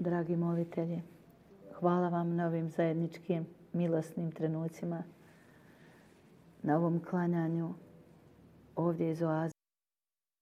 dragi molitelji. Hvala vam na ovim zajedničkim milosnim trenucima, na ovom klanjanju ovdje iz oaze